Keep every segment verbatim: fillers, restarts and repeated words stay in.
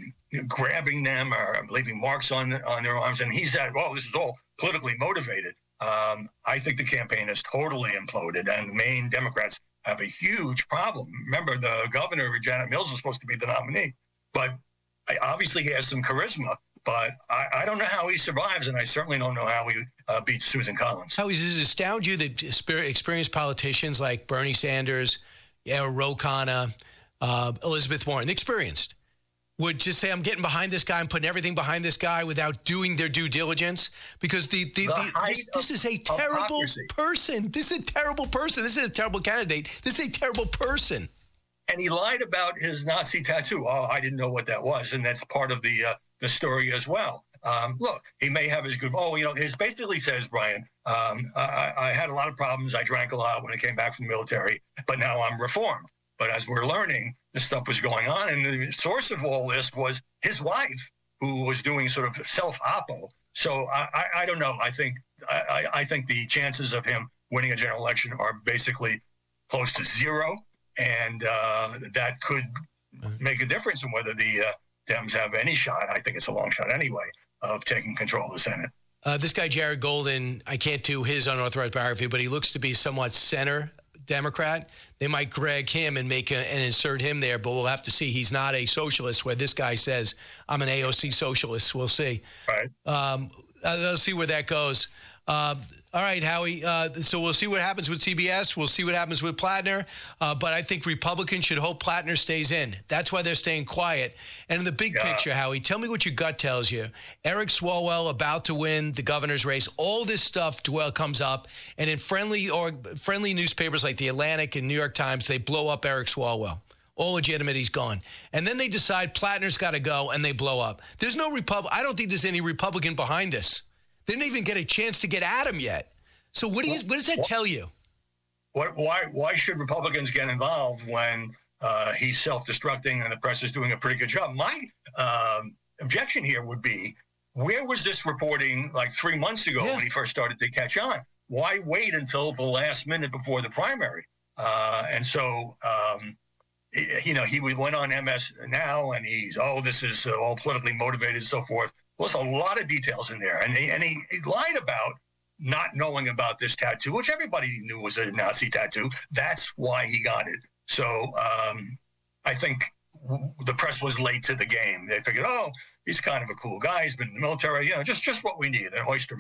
grabbing them or leaving marks on on their arms. And he said, well, this is all politically motivated. Um, I think the campaign has totally imploded, and the Maine Democrats have a huge problem. Remember, the governor, Janet Mills, was supposed to be the nominee, but obviously he has some charisma. But I, I don't know how he survives, and I certainly don't know how he uh, beats Susan Collins. How does it astound you that experienced politicians like Bernie Sanders, yeah, Ro Khanna, uh, Elizabeth Warren, experienced, would just say, I'm getting behind this guy, I'm putting everything behind this guy without doing their due diligence? Because the, the, the, the this, this is a terrible hypocrisy. person. This is a terrible person. This is a terrible candidate. This is a terrible person. And he lied about his Nazi tattoo. Oh, I didn't know what that was. And that's part of the uh, the story as well. Um, look, he may have his good, oh, you know, it basically says, Brian, um, I, I had a lot of problems. I drank a lot when I came back from the military, but now I'm reformed. But as we're learning, this stuff was going on. And the source of all this was his wife, who was doing sort of self-oppo. So I, I, I don't know. I think I, I think the chances of him winning a general election are basically close to zero. And uh, that could make a difference in whether the uh, Dems have any shot. I think it's a long shot anyway of taking control of the Senate. Uh, this guy, Jared Golden, I can't do his unauthorized biography, but he looks to be somewhat center Democrat. They might drag him and make a, and insert him there, but we'll have to see. He's not a socialist, where this guy says, I'm an A O C socialist. We'll see. Right. Um, uh, let's see where that goes. Uh, all right, Howie. Uh, so we'll see what happens with C B S. We'll see what happens with Plattner. Uh, but I think Republicans should hope Plattner stays in. That's why they're staying quiet. And in the big yeah. picture, Howie, tell me what your gut tells you. Eric Swalwell about to win the governor's race. All this stuff dwell comes up. And in friendly or friendly newspapers like the Atlantic and New York Times, they blow up Eric Swalwell. All legitimate, he's gone. And then they decide Plattner's got to go, and they blow up. There's no Repub- I don't think there's any Republican behind this. They didn't even get a chance to get at him yet. So what do you? What does that tell you? What, why? Why should Republicans get involved when uh, he's self-destructing and the press is doing a pretty good job? My um, objection here would be, where was this reporting like three months ago yeah. when he first started to catch on? Why wait until the last minute before the primary? Uh, and so, um, you know, he went on M S Now, and he's, oh, this is all politically motivated and so forth. Well, there's a lot of details in there. And he, and he, he lied about not knowing about this tattoo, which everybody knew was a Nazi tattoo. That's why he got it. So um, I think w- the press was late to the game. They figured, oh, he's kind of a cool guy. He's been in the military. You know, just, just what we need, an oyster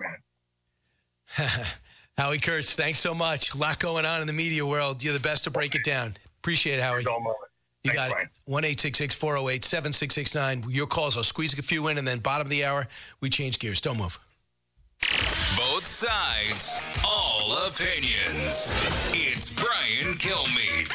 man. Howie Kurtz, thanks so much. A lot going on in the media world. You're the best to break okay. it down. Appreciate it, Howie. You Thanks, got Brian. it. one eight six six, four oh eight, seven six six nine. Your calls. I'll squeeze a few in, and then bottom of the hour, we change gears. Don't move. Both sides, all opinions. It's Brian Kilmeade.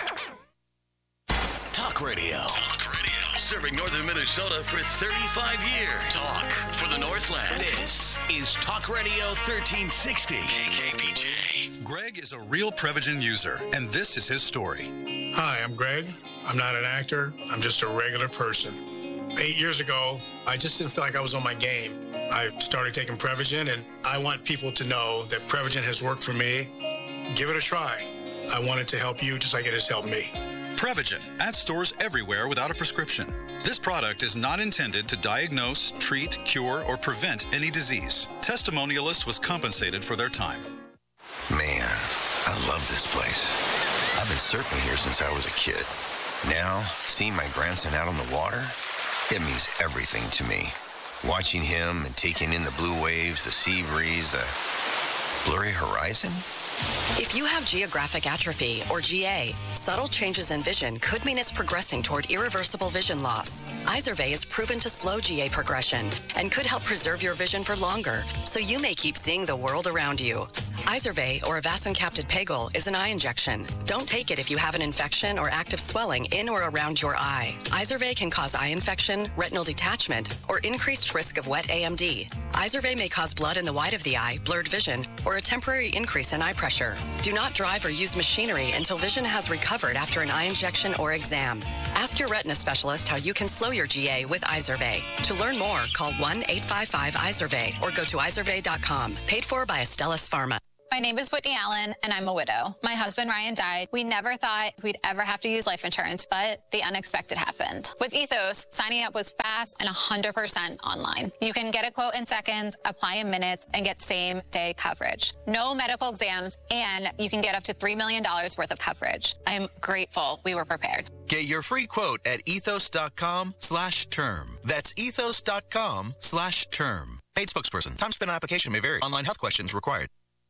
Talk radio. Talk radio. Serving northern Minnesota for thirty-five years. Talk for the Northland. This is Talk Radio thirteen sixty. K K P J. Greg is a real Prevagen user, and this is his story. Hi, I'm Greg. I'm not an actor. I'm just a regular person. Eight years ago, I just didn't feel like I was on my game. I started taking Prevagen, and I want people to know that Prevagen has worked for me. Give it a try. I want it to help you just like it has helped me. Prevagen, at stores everywhere without a prescription. This product is not intended to diagnose, treat, cure, or prevent any disease. Testimonialist was compensated for their time. Man, I love this place. I've been surfing here since I was a kid. Now, seeing my grandson out on the water, it means everything to me. Watching him and taking in the blue waves, the sea breeze, the blurry horizon. If you have geographic atrophy, or G A, subtle changes in vision could mean it's progressing toward irreversible vision loss. Izervay is proven to slow G A progression and could help preserve your vision for longer, so you may keep seeing the world around you. Izervay, or avacincaptad pegol, is an eye injection. Don't take it if you have an infection or active swelling in or around your eye. Izervay can cause eye infection, retinal detachment, or increased risk of wet A M D. Izervay may cause blood in the white of the eye, blurred vision, or a temporary increase in eye pressure. Do not drive or use machinery until vision has recovered after an eye injection or exam. Ask your retina specialist how you can slow your G A with Izervay. To learn more, call one eight five five Izervay or go to izervay dot com. Paid for by Astellas Pharma. My name is Whitney Allen, and I'm a widow. My husband, Ryan, died. We never thought we'd ever have to use life insurance, but the unexpected happened. With Ethos, signing up was fast and one hundred percent online. You can get a quote in seconds, apply in minutes, and get same-day coverage. No medical exams, and you can get up to three million dollars worth of coverage. I'm grateful we were prepared. Get your free quote at ethos.com slash term. That's ethos.com slash term. Paid spokesperson. Time spent on application may vary. Online health questions required.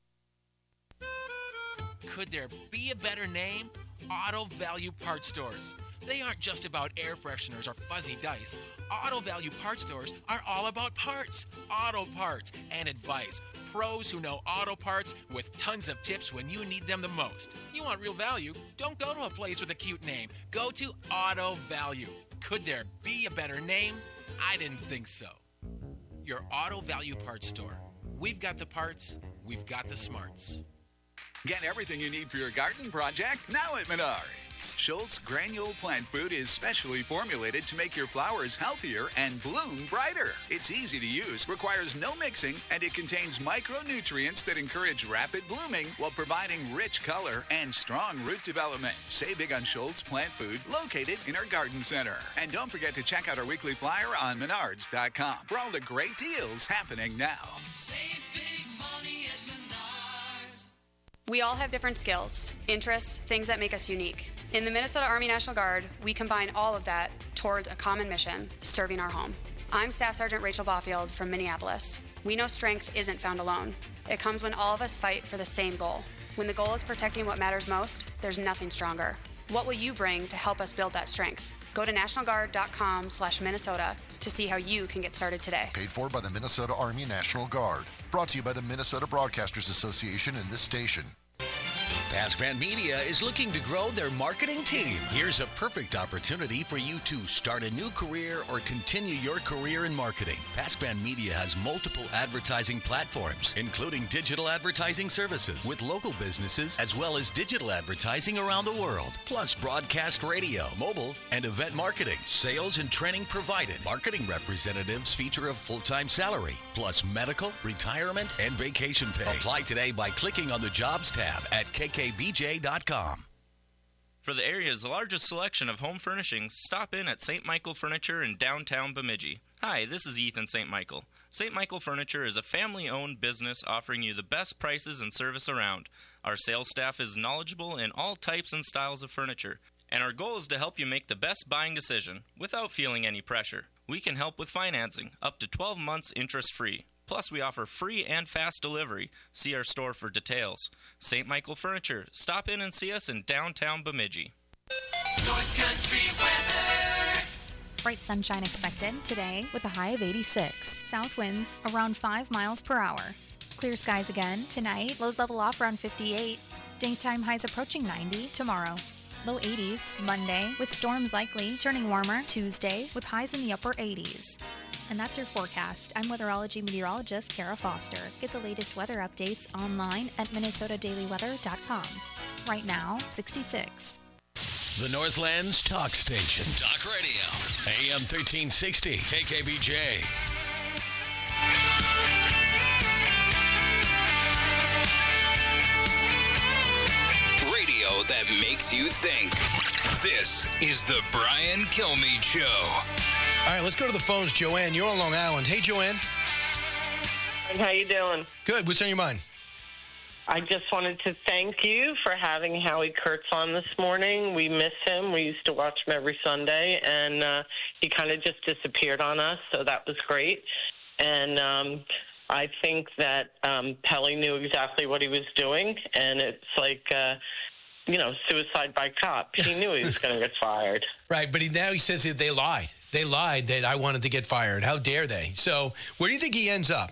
Could there be a better name? Auto Value Parts Stores. They aren't just about air fresheners or fuzzy dice. Auto Value Parts Stores are all about parts, auto parts, and advice. Pros who know auto parts with tons of tips when you need them the most. You want real value? Don't go to a place with a cute name. Go to Auto Value. Could there be a better name? I didn't think so. Your Auto Value Parts Store. We've got the parts, we've got the smarts. Get everything you need for your garden project now at Menards. Schultz Granule Plant Food is specially formulated to make your flowers healthier and bloom brighter. It's easy to use, requires no mixing, and it contains micronutrients that encourage rapid blooming while providing rich color and strong root development. Save big on Schultz Plant Food, located in our garden center. And don't forget to check out our weekly flyer on menards dot com for all the great deals happening now. Save big money at Menards. We all have different skills, interests, things that make us unique. In the Minnesota Army National Guard, we combine all of that towards a common mission, serving our home. I'm Staff Sergeant Rachel Baufield from Minneapolis. We know strength isn't found alone. It comes when all of us fight for the same goal. When the goal is protecting what matters most, there's nothing stronger. What will you bring to help us build that strength? Go to national guard dot com slash Minnesota to see how you can get started today. Paid for by the Minnesota Army National Guard. Brought to you by the Minnesota Broadcasters Association and this station. Pascran Media is looking to grow their marketing team. Here's a perfect opportunity for you to start a new career or continue your career in marketing. Pascran Media has multiple advertising platforms, including digital advertising services with local businesses, as well as digital advertising around the world, plus broadcast radio, mobile, and event marketing. Sales and training provided. Marketing representatives feature a full-time salary, plus medical, retirement, and vacation pay. Apply today by clicking on the Jobs tab at k k b j dot com. For the area's largest selection of home furnishings, stop in at Saint Michael Furniture in downtown Bemidji. Hi, this is Ethan Saint Michael. Saint Michael Furniture is a family-owned business offering you the best prices and service around. Our sales staff is knowledgeable in all types and styles of furniture, and our goal is to help you make the best buying decision without feeling any pressure. We can help with financing, up to twelve months interest-free. Plus, we offer free and fast delivery. See our store for details. Saint Michael Furniture. Stop in and see us in downtown Bemidji. North Country weather. Bright sunshine expected today with a high of eighty-six. South winds around five miles per hour. Clear skies again tonight. Lows level off around fifty-eight. Daytime highs approaching ninety tomorrow. Low eighties Monday with storms likely, turning warmer Tuesday with highs in the upper eighties. And that's your forecast. I'm weatherology meteorologist Kara Foster. Get the latest weather updates online at minnesota daily weather dot com. Right now, sixty-six. The Northland's talk station. Talk Radio. A M thirteen sixty. K K B J. Radio that makes you think. This is the Brian Kilmeade Show. All right, let's go to the phones. Joanne, you're on Long Island. Hey, Joanne. How you doing? Good. What's on your mind? I just wanted to thank you for having Howie Kurtz on this morning. We miss him. We used to watch him every Sunday, and uh, he kind of just disappeared on us, so that was great. And um, I think that um, Pelly knew exactly what he was doing, and it's like... Uh, you know, suicide by cop. He knew he was going to get fired. Right, but he, now he says that they lied. They lied that I wanted to get fired. How dare they? So where do you think he ends up?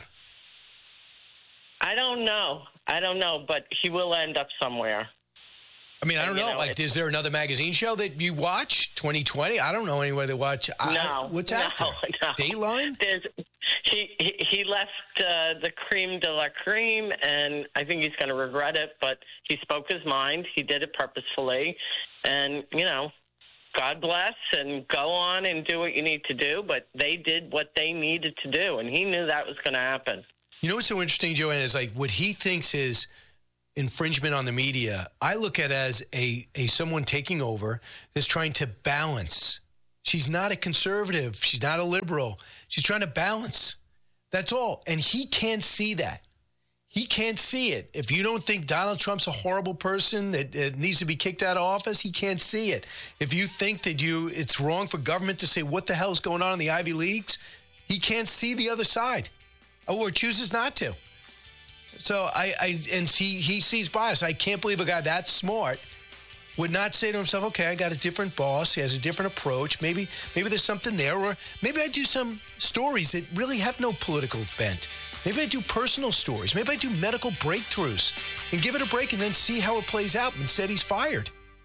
I don't know. I don't know, but he will end up somewhere. I mean, I don't and, know. know. Like, is there another magazine show that you watch? twenty twenty? I don't know anywhere to watch. No. I, what's out no, there? No. Dateline? There's, he, he he left uh, the cream de la cream, and I think he's going to regret it, but he spoke his mind. He did it purposefully. And, you know, God bless, and go on and do what you need to do. But they did what they needed to do, and he knew that was going to happen. You know what's so interesting, Joanne, is like what he thinks is infringement on the media. I look at it as a, a someone taking over is trying to balance. She's not a conservative. She's not a liberal. She's trying to balance. That's all. And he can't see that. He can't see it. If you don't think Donald Trump's a horrible person that, that needs to be kicked out of office, he can't see it. If you think that you it's wrong for government to say what the hell is going on in the Ivy Leagues, he can't see the other side or chooses not to. So I, I and see he sees bias. I can't believe a guy that smart would not say to himself, okay, I got a different boss. He has a different approach. Maybe maybe there's something there. Or maybe I do some stories that really have no political bent. Maybe I do personal stories. Maybe I do medical breakthroughs and give it a break and then see how it plays out. Instead, he's fired.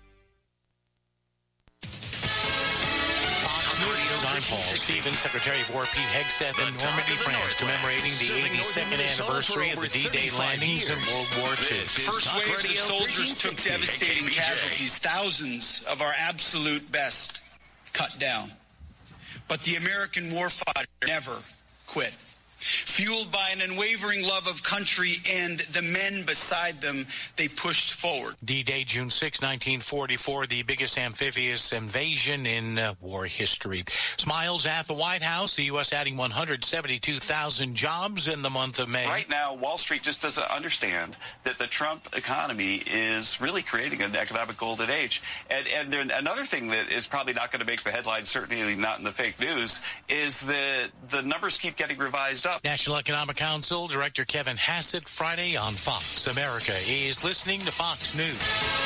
I'm Paul Stevens, Secretary of War Pete Hegseth in Normandy, France, commemorating the eighty-second anniversary of the D-Day landings in World War Two. First waves of soldiers took devastating casualties. Thousands of our absolute best cut down. But the American warfighter never quit. Fueled by an unwavering love of country and the men beside them, they pushed forward. D-Day, June sixth, nineteen forty-four, the biggest amphibious invasion in uh, war history. Smiles at the White House, the U S adding one hundred seventy-two thousand jobs in the month of May. Right now, Wall Street just doesn't understand that the Trump economy is really creating an economic golden age. And, and there, another thing that is probably not going to make the headlines, certainly not in the fake news, is that the numbers keep getting revised up. National Economic Council Director Kevin Hassett, Friday on Fox. America is listening to Fox News.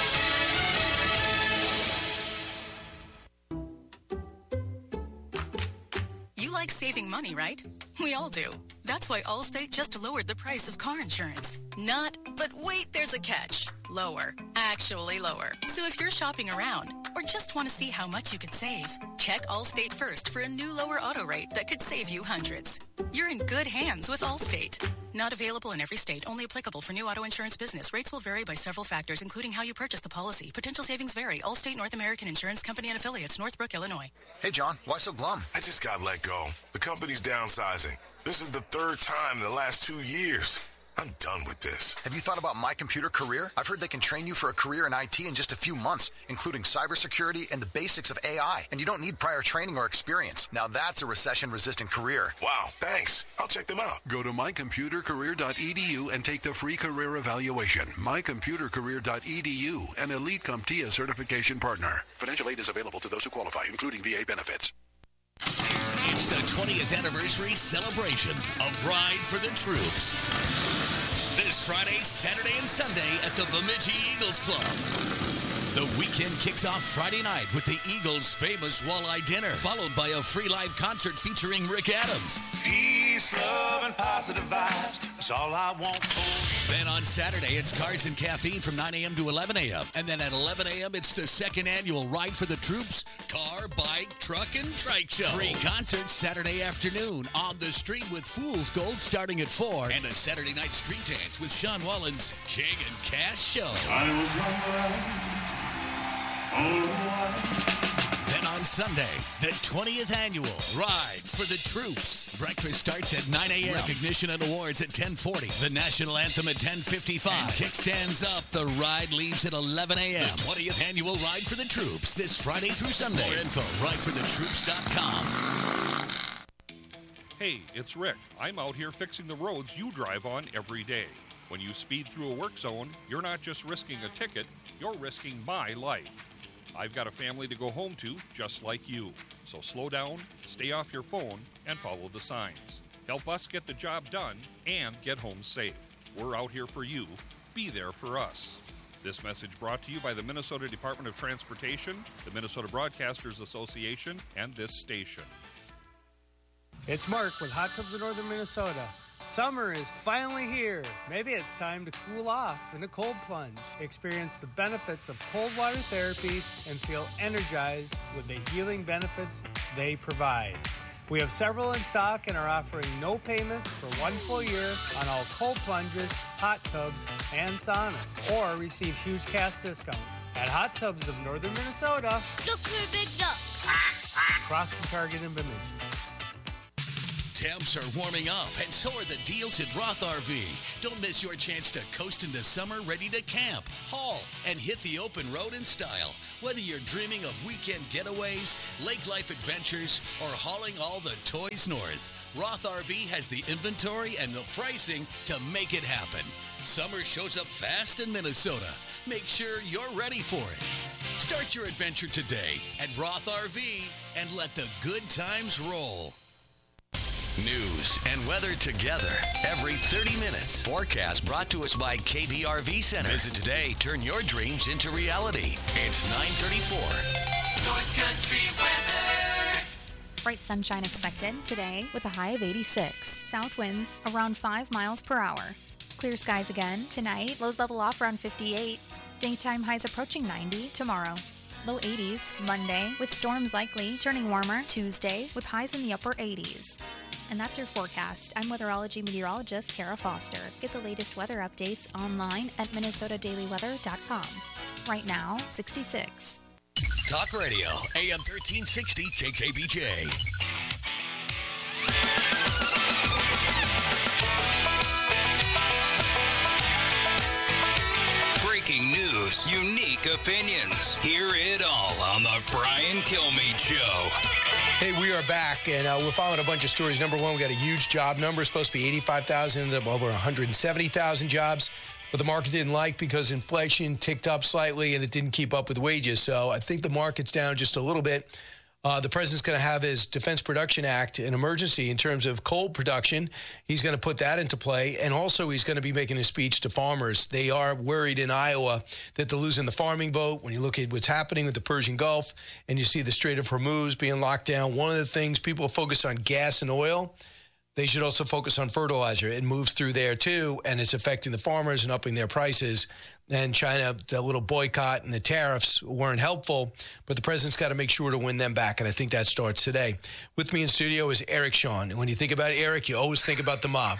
You like saving money, right? We all do. That's why Allstate just lowered the price of car insurance. Not, but wait, there's a catch. Lower. Actually lower. So if you're shopping around or just want to see how much you can save, check Allstate first for a new lower auto rate that could save you hundreds. You're in good hands with Allstate. Not available in every state. Only applicable for new auto insurance business. Rates will vary by several factors, including how you purchase the policy. Potential savings vary. Allstate North American Insurance Company and Affiliates, Northbrook, Illinois. Hey, John. Why so glum? I just got let go. The company's downsizing. This is the third time in the last two years. I'm done with this. Have you thought about My Computer Career? I've heard they can train you for a career in I T in just a few months, including cybersecurity and the basics of A I. And you don't need prior training or experience. Now that's a recession-resistant career. Wow, thanks. I'll check them out. Go to my computer career dot e d u and take the free career evaluation. my computer career dot e d u, an Elite CompTIA certification partner. Financial aid is available to those who qualify, including V A benefits. It's the twentieth anniversary celebration of Ride for the Troops. This Friday, Saturday, and Sunday at the Bemidji Eagles Club. The weekend kicks off Friday night with the Eagles' famous walleye dinner, followed by a free live concert featuring Rick Adams. Peace, love, and positive vibes. That's all I want for Then on Saturday, it's Cars and Caffeine from nine a.m. to eleven a.m. And then at eleven a.m., it's the second annual Ride for the Troops car, bike, truck, and trike show. Free concerts Saturday afternoon on the street with Fool's Gold starting at four. And a Saturday night street dance with Sean Wallen's King and Cash Show. I was right. Then on Sunday, the twentieth annual Ride for the Troops. Breakfast starts at nine a.m. Recognition and awards at ten forty. The national anthem at ten fifty-five. And kickstands up. The ride leaves at eleven a.m. The twentieth annual Ride for the Troops this Friday through Sunday. More info, ride for the troops dot com. Hey, it's Rick. I'm out here fixing the roads you drive on every day. When you speed through a work zone, you're not just risking a ticket, you're risking my life. I've got a family to go home to, just like you. So slow down, stay off your phone, and follow the signs. Help us get the job done and get home safe. We're out here for you. Be there for us. This message brought to you by the Minnesota Department of Transportation, the Minnesota Broadcasters Association, and this station. It's Mark with Hot Tubs of Northern Minnesota. Summer is finally here. Maybe it's time to cool off in a cold plunge. Experience the benefits of cold water therapy and feel energized with the healing benefits they provide. We have several in stock and are offering no payments for one full year on all cold plunges, hot tubs, and saunas, or receive huge cash discounts at Hot Tubs of Northern Minnesota. Look for a big duck. Across from Target in Bemidji. Temps are warming up, and so are the deals at Roth R V. Don't miss your chance to coast into summer ready to camp, haul, and hit the open road in style. Whether you're dreaming of weekend getaways, lake life adventures, or hauling all the toys north, Roth R V has the inventory and the pricing to make it happen. Summer shows up fast in Minnesota. Make sure you're ready for it. Start your adventure today at Roth R V and let the good times roll. News and weather together every thirty minutes. Forecast brought to us by K B R V Center. Visit today. Turn your dreams into reality. It's nine thirty-four. North Country weather. Bright sunshine expected today with a high of eighty-six. South winds around five miles per hour. Clear skies again tonight. Lows level off around fifty-eight. Daytime highs approaching ninety tomorrow. Low eighties Monday with storms likely. Turning warmer Tuesday with highs in the upper eighties. And that's your forecast. I'm weatherology meteorologist Kara Foster. Get the latest weather updates online at minnesota daily weather dot com. Right now, sixty-six. Talk Radio, A M thirteen sixty K K B J. Breaking news, unique opinions. Hear it all on the Brian Kilmeade Show. Hey, we are back, and uh, we're following a bunch of stories. Number one, we got a huge job number. It's supposed to be eighty-five thousand, ended up over one hundred seventy thousand jobs. But the market didn't like because inflation ticked up slightly, and it didn't keep up with wages. So I think the market's down just a little bit. Uh, the president's going to have his Defense Production Act an emergency in terms of coal production. He's going to put that into play. And also he's going to be making a speech to farmers. They are worried in Iowa that they're losing the farming vote. When you look at what's happening with the Persian Gulf and you see the Strait of Hormuz being locked down, one of the things people focus on gas and oil. They should also focus on fertilizer. It moves through there, too, and it's affecting the farmers and upping their prices. And China, the little boycott and the tariffs weren't helpful, but the president's got to make sure to win them back, and I think that starts today. With me in studio is Eric Shawn. And when you think about Eric, you always think about the mob.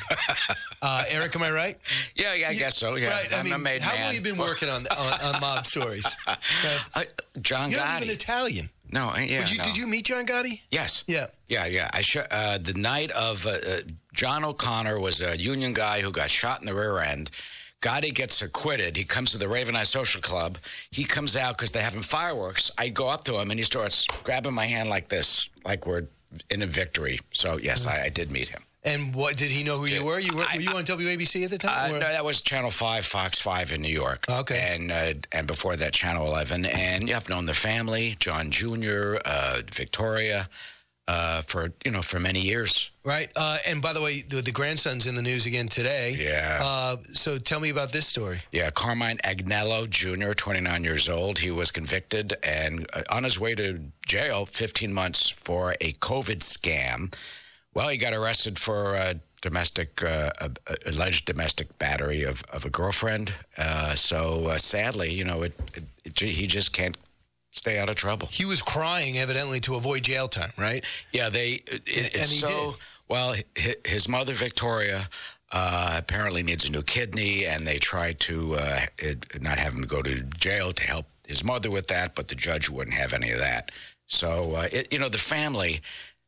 Uh, Eric, am I right? Yeah, yeah, I guess so, yeah. Right. I I'm mean, a made how man. long have you been working on, on, on mob stories? Uh, John You're Gotti. not even Italian. No, yeah. Did you, no. did you meet John Gotti? Yes. Yeah. Yeah, yeah. I sh- uh, the night of uh, uh, John O'Connor was a union guy who got shot in the rear end. Gotti gets acquitted. He comes to the Raven Eye Social Club. He comes out because they're having fireworks. I go up to him, and he starts grabbing my hand like this, like we're in a victory. So, yes, I, I did meet him. And what did he know who you were? You were, I, were you on W A B C at the time? Uh, no, that was Channel five, Fox five in New York. Okay. And uh, and before that, Channel eleven. And yeah, I've known the family, John Junior, uh, Victoria, uh, for you know for many years. Right. Uh, and by the way, the, the grandson's in the news again today. Yeah. Uh, so tell me about this story. Yeah, Carmine Agnello Junior, twenty-nine years old. He was convicted and uh, on his way to jail, fifteen months for a COVID scam. Well, he got arrested for uh, domestic, uh, uh, alleged domestic battery of, of a girlfriend. Uh, so uh, sadly, you know, it, it, it, he just can't stay out of trouble. He was crying, evidently, to avoid jail time, right? Yeah, they. It, it's and he so, did. Well, his mother, Victoria, uh, apparently needs a new kidney, and they tried to uh, not have him go to jail to help his mother with that, but the judge wouldn't have any of that. So, uh, it, you know, the family.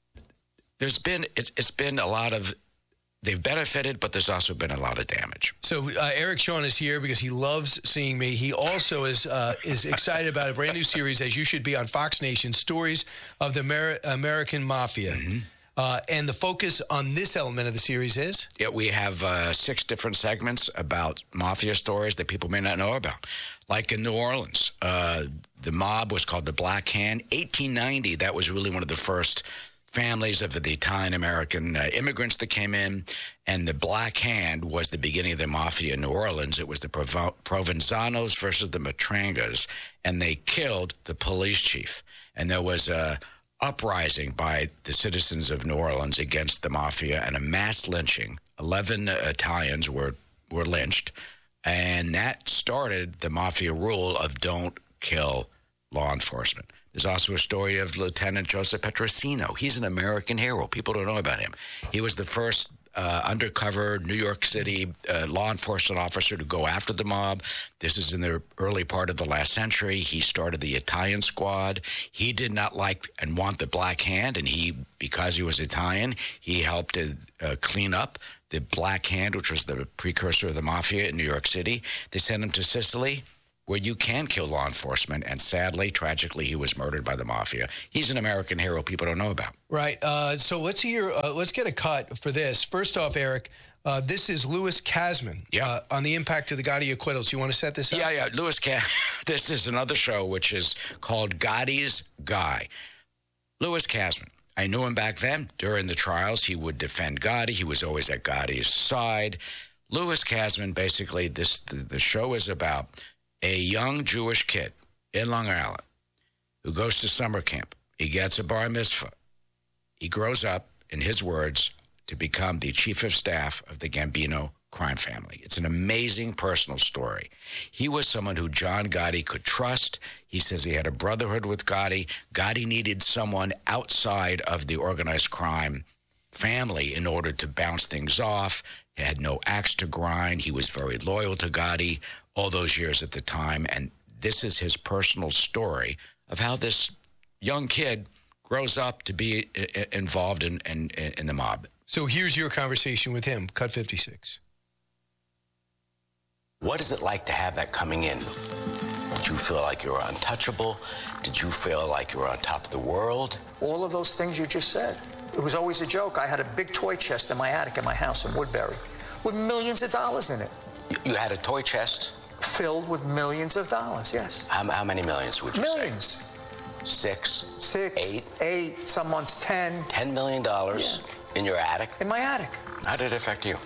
There's been it's, it's been a lot of they've benefited, but there's also been a lot of damage. So uh, Eric Shawn is here because he loves seeing me. He also is uh, is excited about a brand new series, as you should be, on Fox Nation, Stories of the Amer- American Mafia. Mm-hmm. Uh, and the focus on this element of the series is? Yeah, we have uh, six different segments about mafia stories that people may not know about. Like in New Orleans, uh, the mob was called the Black Hand. eighteen ninety, that was really one of the first families of the Italian-American uh, immigrants that came in, and the Black Hand was the beginning of the mafia in New Orleans. It was the Provo- Provenzanos versus the Matrangas, and they killed the police chief. And there was a uprising by the citizens of New Orleans against the mafia and a mass lynching. Eleven uh, Italians were, were lynched, and that started the mafia rule of don't kill law enforcement. There's also a story of Lieutenant Joseph Petrosino. He's an American hero. People don't know about him. He was the first uh, undercover New York City uh, law enforcement officer to go after the mob. This is in the early part of the last century. He started the Italian Squad. He did not like and want the Black Hand, and he, because he was Italian, he helped to uh, clean up the Black Hand, which was the precursor of the mafia in New York City. They sent him to Sicily, where you can kill law enforcement, and sadly, tragically, he was murdered by the mafia. He's an American hero people don't know about. Right. Uh, so let's hear. Uh, let's get a cut for this. First off, Eric, uh, this is Louis Kasman yeah. uh, on the impact of the Gotti acquittals. You want to set this up? Yeah, yeah. Louis Kasman. This is another show which is called Gotti's Guy. Louis Kasman. I knew him back then. During the trials, he would defend Gotti. He was always at Gotti's side. Louis Kasman, basically, this the, the show is about a young Jewish kid in Long Island who goes to summer camp. He gets a bar mitzvah. He grows up, in his words, to become the chief of staff of the Gambino crime family. It's an amazing personal story. He was someone who John Gotti could trust. He says he had a brotherhood with Gotti. Gotti needed someone outside of the organized crime family in order to bounce things off. He had no axe to grind. He was very loyal to Gotti all those years at the time, and this is his personal story of how this young kid grows up to be I- involved in, in, in the mob. So here's your conversation with him, cut fifty-six. What is it like to have that coming in? Did you feel like you were untouchable? Did you feel like you were on top of the world? All of those things you just said. It was always a joke. I had a big toy chest in my attic in my house in Woodbury with millions of dollars in it. You had a toy chest? Filled with millions of dollars, yes. How, how many millions would you millions. say? Millions. Six? Six. Eight? Eight. Some months ten. Ten million dollars yeah. in your attic? In my attic. How did it affect you?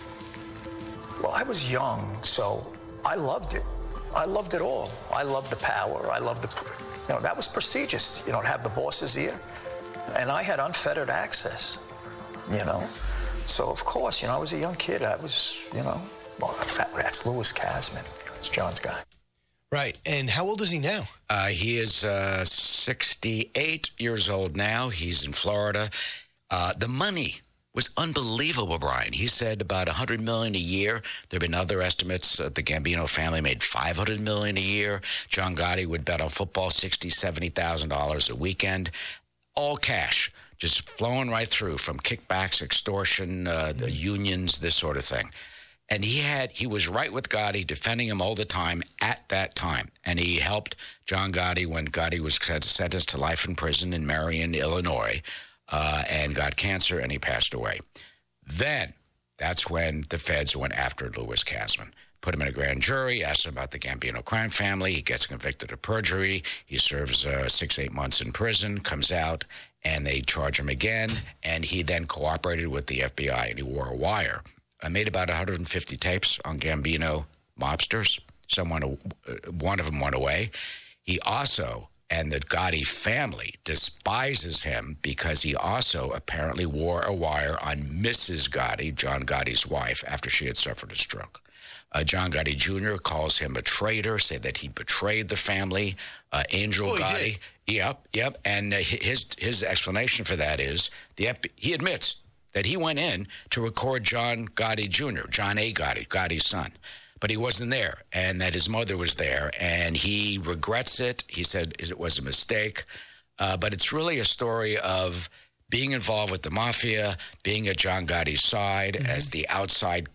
Well, I was young, so I loved it. I loved it all. I loved the power. I loved the, you know, that was prestigious, you know, to have the boss's ear. And I had unfettered access, you know. So, of course, you know, I was a young kid. I was, you know, well, that's Louis Kasman. It's John's guy. Right. And how old is he now? Uh, he is uh, sixty-eight years old now. He's in Florida. Uh, the money was unbelievable, Brian. He said about one hundred million dollars a year. There have been other estimates. Uh, the Gambino family made five hundred million dollars a year. John Gotti would bet on football sixty thousand dollars, seventy thousand dollars a weekend. All cash, just flowing right through from kickbacks, extortion, uh, the unions, this sort of thing. And he had he was right with Gotti, defending him all the time at that time. And he helped John Gotti when Gotti was sentenced to life in prison in Marion, Illinois, uh, and got cancer, and he passed away. Then, that's when the feds went after Louis Kasman. Put him in a grand jury, asked him about the Gambino crime family. He gets convicted of perjury. He serves uh, six, eight months in prison, comes out, and they charge him again. And he then cooperated with the F B I, and he wore a wire. I made about one hundred fifty tapes on Gambino mobsters. Someone, uh, one of them went away. He also, and the Gotti family, despises him because he also apparently wore a wire on Missus Gotti, John Gotti's wife, after she had suffered a stroke. Uh, John Gotti Junior calls him a traitor, said that he betrayed the family. Uh, Angel oh, Gotti, yep, yep. And uh, his his explanation for that is the he admits that he went in to record John Gotti Junior, John A. Gotti, Gotti's son. But he wasn't there, and that his mother was there, and he regrets it. He said it was a mistake. Uh, but it's really a story of being involved with the mafia, being at John Gotti's side mm-hmm. as the outside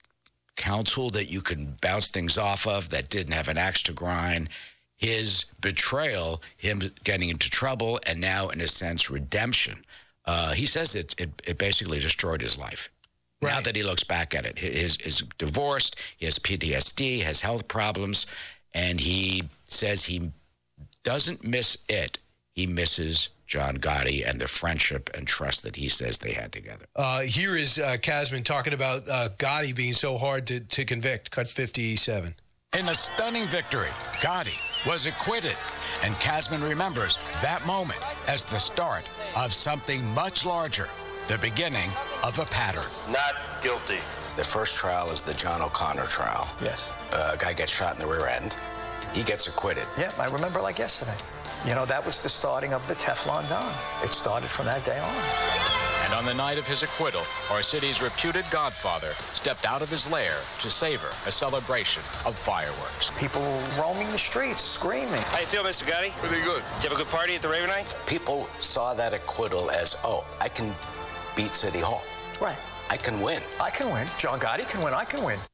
counsel that you can bounce things off of that didn't have an axe to grind. His betrayal, him getting into trouble, and now, in a sense, redemption. Uh, he says it, it it basically destroyed his life. Right. Now that he looks back at it, his is divorced, he has P T S D, has health problems, and he says he doesn't miss it. He misses John Gotti and the friendship and trust that he says they had together. Uh, here is uh, Kasman talking about uh, Gotti being so hard to, to convict. Cut fifty-seven. In a stunning victory, Gotti was acquitted, and Kasman remembers that moment as the start of something much larger, the beginning of a pattern. Not guilty. The first trial is the John O'Connor trial. Yes. Uh, a guy gets shot in the rear end. He gets acquitted. Yeah, I remember like yesterday. You know, that was the starting of the Teflon Don. It started from that day on. And on the night of his acquittal, our city's reputed godfather stepped out of his lair to savor a celebration of fireworks. People roaming the streets, screaming. How you feel, Mister Gotti? Pretty good. Did you have a good party at the Raven Night? People saw that acquittal as, oh, I can beat City Hall. Right. I can win. I can win. John Gotti can win. I can win.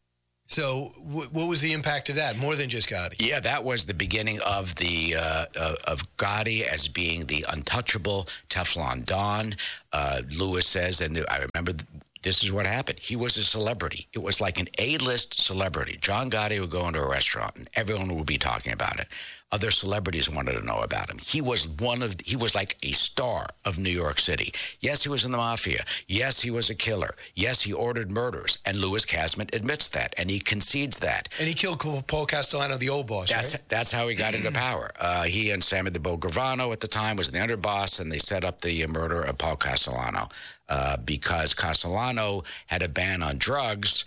So w- what was the impact of that? More than just Gotti? Yeah, that was the beginning of the uh, uh, of Gotti as being the untouchable Teflon Don. Uh, Lewis says, and I remember th- this is what happened. He was a celebrity. It was like an A-list celebrity. John Gotti would go into a restaurant and everyone would be talking about it. Other celebrities wanted to know about him. He was one of, he was like a star of New York City. Yes, he was in the mafia. Yes, he was a killer. Yes, he ordered murders. And Louis Kasman admits that, and he concedes that. And he killed Paul Castellano, the old boss, That's right? that's how he got into power. Uh, he and Sammy the Bull Gravano at the time was the underboss, and they set up the murder of Paul Castellano. Uh, because Castellano had a ban on drugs,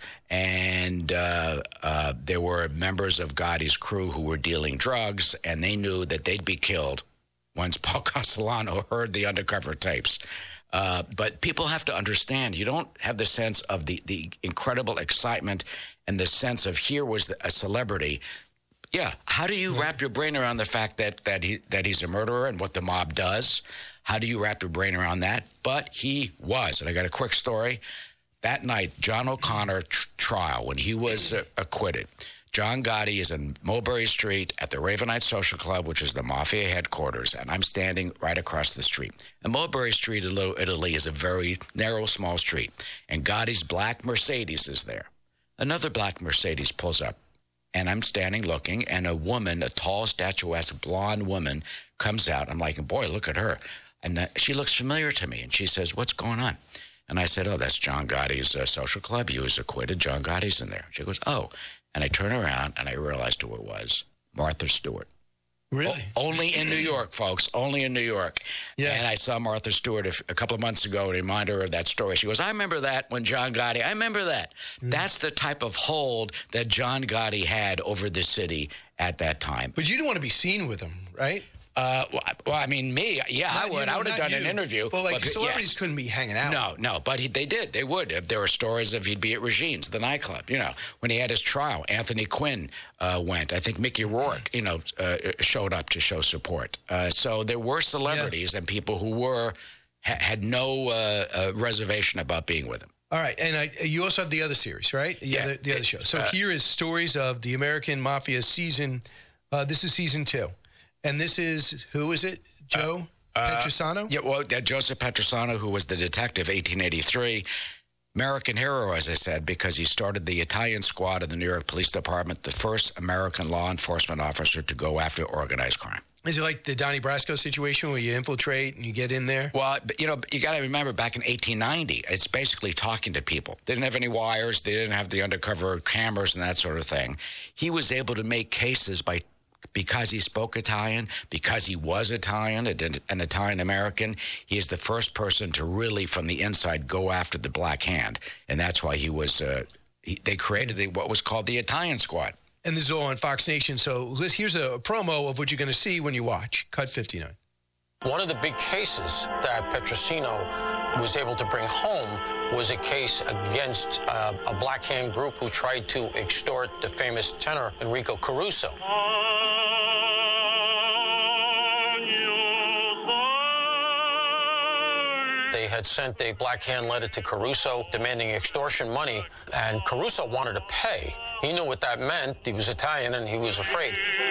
and uh, uh, there were members of Gotti's crew who were dealing drugs, and they knew that they'd be killed once Paul Castellano heard the undercover tapes. Uh, but people have to understand, you don't have the sense of the, the incredible excitement and the sense of here was a celebrity. Yeah, how do you wrap your brain around the fact that that he that he's a murderer and what the mob does? How do you wrap your brain around that? But he was, and I got a quick story. That night, John O'Connor tr- trial, when he was uh, acquitted, John Gotti is in Mulberry Street at the Ravenite Social Club, which is the Mafia headquarters, and I'm standing right across the street. And Mulberry Street in Little Italy is a very narrow, small street, and Gotti's black Mercedes is there. Another black Mercedes pulls up. And I'm standing looking, and a woman, a tall, statuesque, blonde woman, comes out. I'm like, boy, look at her. And that, she looks familiar to me, and she says, what's going on? And I said, oh, that's John Gotti's uh, social club. He was acquitted. John Gotti's in there. She goes, oh. And I turn around, and I realized who it was, Martha Stewart. Really? O- only in New York, folks. Only in New York. Yeah. And I saw Martha Stewart a, f- a couple of months ago, and remind her of that story. She goes, I remember that when John Gotti, I remember that. Mm. That's the type of hold that John Gotti had over the city at that time. But you didn't want to be seen with him, right? Uh, well, well, I mean, me, yeah, not I would. You, I would have done you. an interview. Well, like but, celebrities yes. couldn't be hanging out. No, no, but he, they did. They would. There were stories of he'd be at Regine's, the nightclub. You know, when he had his trial, Anthony Quinn uh, went. I think Mickey Rourke, you know, uh, showed up to show support. Uh, so there were celebrities yeah. and people who were ha- had no uh, uh, reservation about being with him. All right, and I, you also have the other series, right? The yeah, other, the other show. So uh, here is stories of the American Mafia season. Uh, this is season two. And this is, who is it? Joe uh, Petrosano? Uh, yeah, well, uh, Joseph Petrosano, who was the detective, eighteen eighty-three. American hero, as I said, because he started the Italian squad of the New York Police Department, the first American law enforcement officer to go after organized crime. Is it like the Donnie Brasco situation where you infiltrate and you get in there? Well, you know, you got to remember back in eighteen ninety, it's basically talking to people. They didn't have any wires. They didn't have the undercover cameras and that sort of thing. He was able to make cases by because he spoke Italian, because he was Italian, an Italian-American. He is the first person to really, from the inside, go after the Black Hand. And that's why he was, uh, he, they created the, what was called the Italian Squad. And this is all on Fox Nation. So Liz, here's a promo of what you're going to see when you watch. Cut fifty-nine. One of the big cases that Petrosino was able to bring home was a case against uh, a Black Hand group who tried to extort the famous tenor Enrico Caruso. They had sent a Black Hand letter to Caruso demanding extortion money, and Caruso wanted to pay. He knew what that meant. He was Italian, and he was afraid.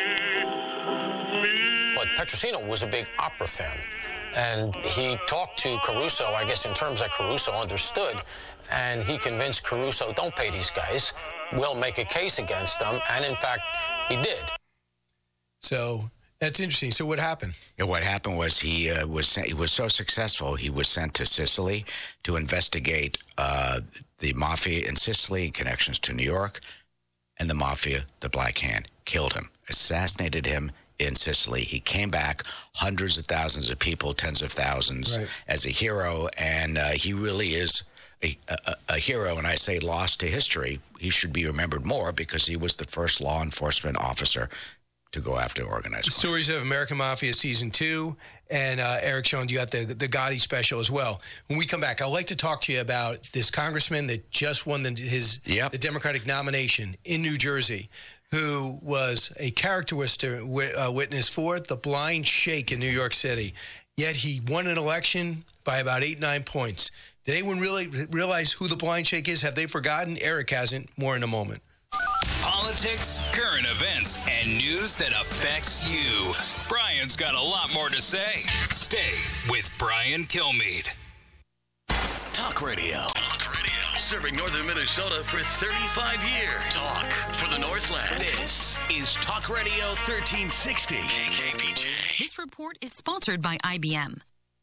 But Petrosino was a big opera fan, and he talked to Caruso, I guess in terms that Caruso understood, and he convinced Caruso, don't pay these guys. We'll make a case against them, and in fact, he did. So that's interesting. So what happened? Yeah, what happened was he uh, was sent, he was so successful, he was sent to Sicily to investigate uh, the mafia in Sicily, connections to New York, and the mafia, the Black Hand, killed him, assassinated him in Sicily. He came back, hundreds of thousands of people, tens of thousands, right, as a hero, and uh, he really is a, a, a hero. And I say lost to history. He should be remembered more because he was the first law enforcement officer to go after organized crime. Stories of American Mafia Season two, and uh, Eric Schoen, you got the, the Gotti special as well. When we come back, I'd like to talk to you about this congressman that just won the, his yep. the Democratic nomination in New Jersey, who was a characteristic uh, witness for the blind shake in New York City. Yet he won an election by about eight, nine points. Did anyone really realize who the blind shake is? Have they forgotten? Eric hasn't. More in a moment. Politics, current events, and news that affects you. Brian's got a lot more to say. Stay with Brian Kilmeade. Talk Radio. Talk Radio. Serving northern Minnesota for thirty-five years. Talk for the Northland. This is Talk Radio thirteen sixty. K K P J. This report is sponsored by I B M.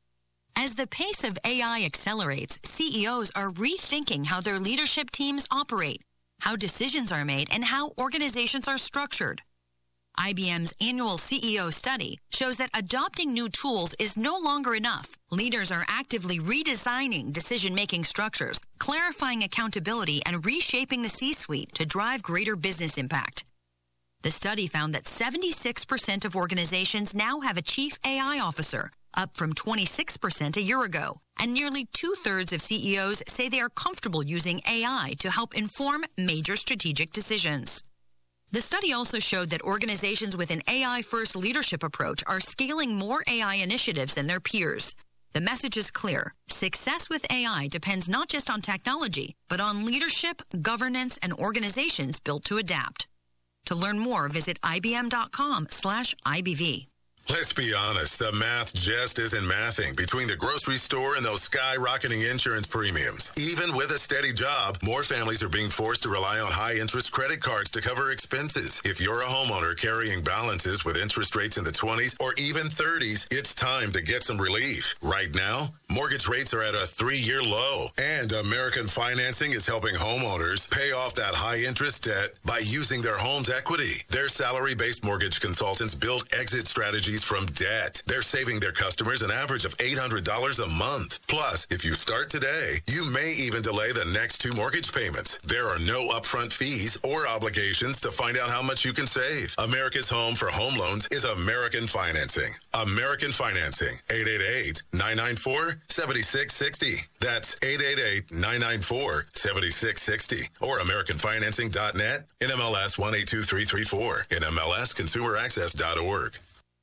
As the pace of A I accelerates, C E Os are rethinking how their leadership teams operate, how decisions are made, and how organizations are structured. I B M's annual C E O study shows that adopting new tools is no longer enough. Leaders are actively redesigning decision-making structures, clarifying accountability, and reshaping the C-suite to drive greater business impact. The study found that seventy-six percent of organizations now have a chief A I officer, up from twenty-six percent a year ago. And nearly two-thirds of C E Os say they are comfortable using A I to help inform major strategic decisions. The study also showed that organizations with an A I-first leadership approach are scaling more A I initiatives than their peers. The message is clear. Success with A I depends not just on technology, but on leadership, governance, and organizations built to adapt. To learn more, visit ibm.com slash IBV. Let's be honest, the math just isn't mathing between the grocery store and those skyrocketing insurance premiums. Even with a steady job, more families are being forced to rely on high-interest credit cards to cover expenses. If you're a homeowner carrying balances with interest rates in the twenties or even thirties, it's time to get some relief. Right now, mortgage rates are at a three-year low, and American Financing is helping homeowners pay off that high-interest debt by using their home's equity. Their salary-based mortgage consultants build exit strategies from debt. They're saving their customers an average of eight hundred dollars a month. Plus, if you start today, you may even delay the next two mortgage payments. There are no upfront fees or obligations to find out how much you can save. America's home for home loans is American Financing. American Financing, eight eight eight, nine nine four, seven six six zero. That's eight eight eight, nine nine four, seven six six zero or american financing dot net, N M L S one eight two three three four, N M L S consumer access dot org.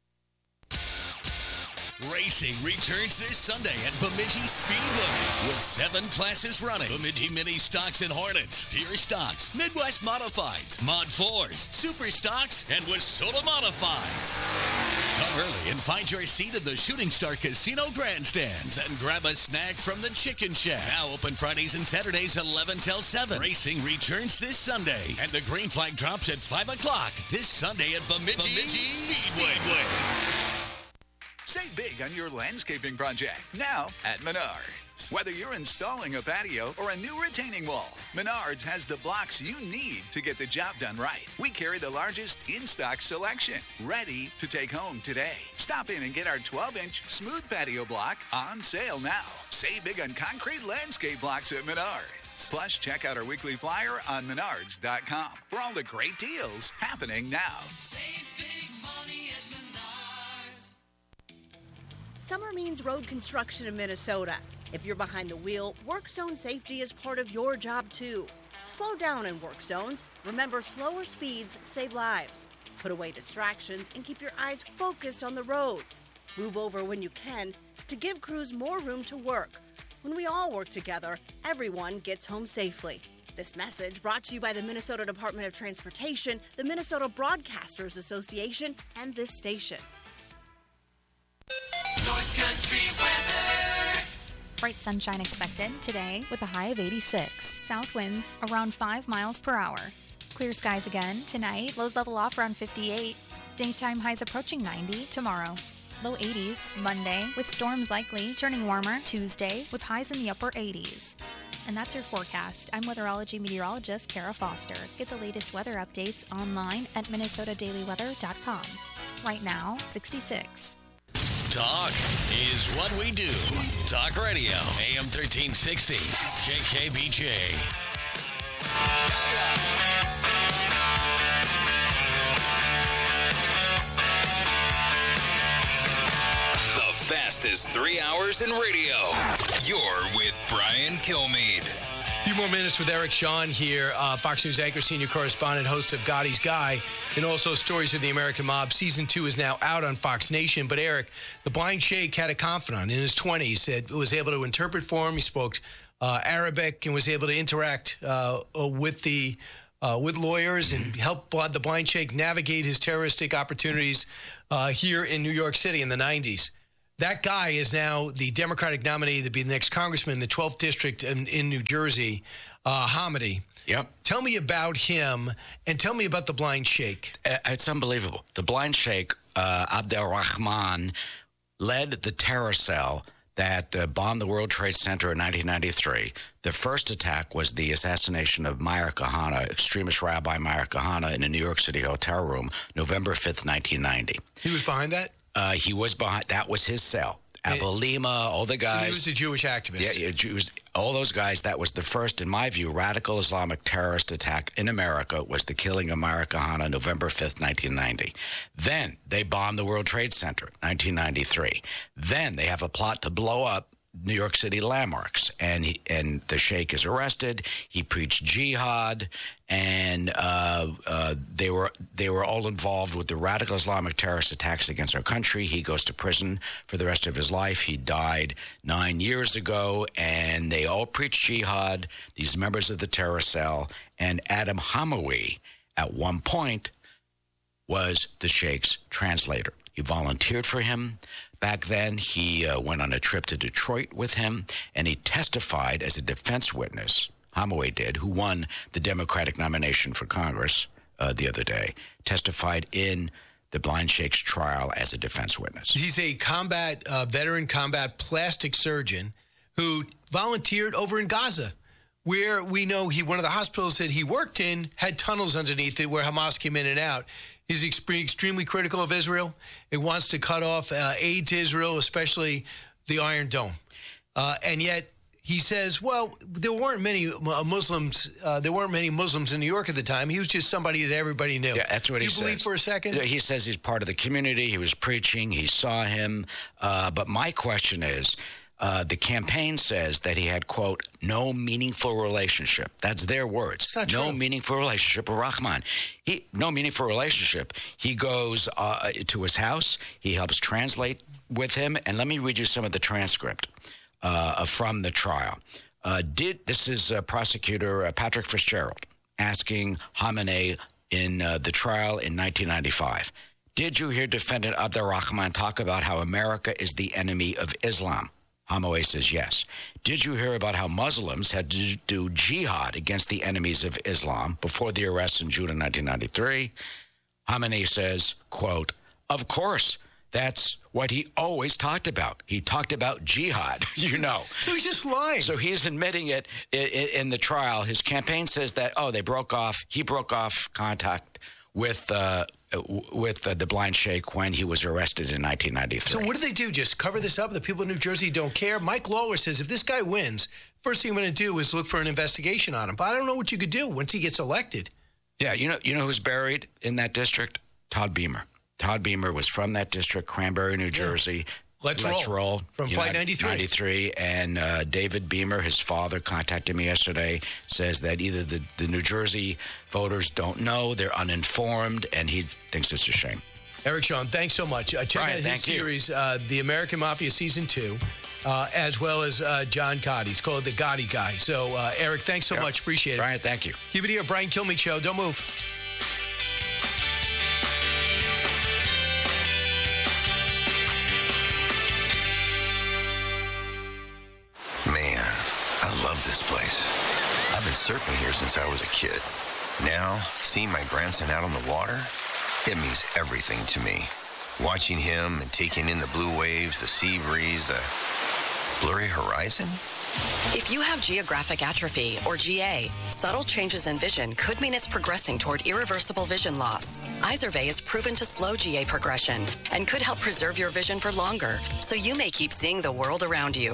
Racing returns this Sunday at Bemidji Speedway with seven classes running. Bemidji Mini Stocks and Hornets, Deer Stocks, Midwest Modifieds, Mod fours, Super Stocks, and Wissota Modifieds. Come early and find your seat at the Shooting Star Casino grandstands and grab a snack from the Chicken Shack. Now open Fridays and Saturdays eleven till seven. Racing returns this Sunday, and the green flag drops at five o'clock this Sunday at Bemidji, Bemidji Speedway. Speedway. Save big on your landscaping project now at Menards. Whether you're installing a patio or a new retaining wall, Menards has the blocks you need to get the job done right. We carry the largest in-stock selection, ready to take home today. Stop in and get our twelve-inch smooth patio block on sale now. Save big on concrete landscape blocks at Menards. Plus, check out our weekly flyer on menards dot com for all the great deals happening now. Save big money at Menards. Summer means road construction in Minnesota. If you're behind the wheel, work zone safety is part of your job too. Slow down in work zones. Remember, slower speeds save lives. Put away distractions and keep your eyes focused on the road. Move over when you can to give crews more room to work. When we all work together, everyone gets home safely. This message brought to you by the Minnesota Department of Transportation, the Minnesota Broadcasters Association, and this station. North Country weather. Bright sunshine expected today with a high of eighty-six. South winds around five miles per hour. Clear skies again tonight. Lows level off around fifty-eight. Daytime highs approaching ninety tomorrow. Low eighties Monday with storms likely turning warmer Tuesday with highs in the upper eighties. And that's your forecast. I'm weatherology meteorologist Kara Foster. Get the latest weather updates online at minnesota daily weather dot com. Right now, sixty-six. Talk is what we do. Talk Radio, A M thirteen sixty, K K B J. fastest three hours in radio. You're with Brian Kilmeade. A few more minutes with Eric Shawn here, uh, Fox News anchor, senior correspondent, host of Gotti's Guy, and also Stories of the American Mob. Season two is now out on Fox Nation. But Eric, the blind sheikh had a confidant in his twenties that was able to interpret for him. He spoke uh, Arabic and was able to interact uh, with the uh, with lawyers and help the blind sheikh navigate his terroristic opportunities uh, here in New York City in the nineties. That guy is now the Democratic nominee to be the next congressman in the twelfth district in, in New Jersey, uh, Hamidi. Yep. Tell me about him, and tell me about the blind sheikh. It's unbelievable. The blind sheikh, uh, Abdel Rahman, led the terror cell that uh, bombed the World Trade Center in nineteen ninety-three. The first attack was the assassination of Meir Kahane, extremist Rabbi Meir Kahane, in a New York City hotel room, November fifth, nineteen ninety. He was behind that? Uh, he was behind. That was his cell. Abu Lima, all the guys. He was a Jewish activist. Yeah, yeah, Jews. All those guys. That was the first, in my view, radical Islamic terrorist attack in America. Was the killing of Meir Kahane, November fifth, nineteen ninety. Then they bombed the World Trade Center, nineteen ninety-three. Then they have a plot to blow up New York City landmarks, and he, and the sheikh is arrested. He preached jihad, and uh, uh, they were they were all involved with the radical Islamic terrorist attacks against our country. He goes to prison for the rest of his life. He died nine years ago, and they all preached jihad. These members of the terror cell, and Adam Hamawi, at one point, was the sheikh's translator. He volunteered for him. Back then, he uh, went on a trip to Detroit with him, and he testified as a defense witness. Hamawi did, who won the Democratic nomination for Congress uh, the other day, testified in the blind sheikh's trial as a defense witness. He's a combat uh, veteran, combat plastic surgeon who volunteered over in Gaza, where we know he one of the hospitals that he worked in had tunnels underneath it where Hamas came in and out. He's extremely critical of Israel. It wants to cut off uh, aid to Israel, especially the Iron Dome. Uh, and yet he says, well, there weren't many Muslims. Uh, there weren't many Muslims in New York at the time. He was just somebody that everybody knew. Yeah, that's what Do he you says. believe for a second? He says he's part of the community. He was preaching. He saw him. Uh, but my question is, Uh, the campaign says that he had, quote, no meaningful relationship. That's their words. It's not no true. meaningful relationship with Rahman. He, no meaningful relationship. He goes uh, to his house. He helps translate with him. And let me read you some of the transcript uh, from the trial. Uh, did This is uh, prosecutor uh, Patrick Fitzgerald asking Khamenei in uh, the trial in nineteen ninety-five. Did you hear defendant Abdel Rahman talk about how America is the enemy of Islam? Hamawi says yes. Did you hear about how Muslims had to do jihad against the enemies of Islam before the arrests in June of nineteen ninety-three? Khamenei says, quote, of course, that's what he always talked about. He talked about jihad, you know. So he's just lying. So he's admitting it in, in the trial. His campaign says that, oh, they broke off, he broke off contact with uh, with uh, the blind sheikh when he was arrested in nineteen ninety-three. So what do they do? Just cover this up? The people in New Jersey don't care? Mike Lawler says if this guy wins, first thing I'm going to do is look for an investigation on him. But I don't know what you could do once he gets elected. Yeah, you know, you know who's buried in that district? Todd Beamer. Todd Beamer was from that district, Cranberry, New Jersey. Yeah. Let's, Let's roll. roll. From Flight ninety-three. ninety-three. And uh, David Beamer, his father, contacted me yesterday, says that either the, the New Jersey voters don't know, they're uninformed, and he thinks it's a shame. Eric Shawn, thanks so much. Uh, check Brian, out his thank you. series, uh, The American Mafia Season two, uh, as well as uh, John Gotti. It's called The Gotti Guy. So, uh, Eric, thanks so Yep. much. Appreciate it. Brian, thank you. Keep it here. Brian Kilmeade Show. Don't move. Man, I love this place. I've been surfing here since I was a kid. Now, seeing my grandson out on the water, it means everything to me. Watching him and taking in the blue waves, the sea breeze, the blurry horizon. If you have geographic atrophy, or G A, subtle changes in vision could mean it's progressing toward irreversible vision loss. Izervay is proven to slow G A progression and could help preserve your vision for longer, so you may keep seeing the world around you.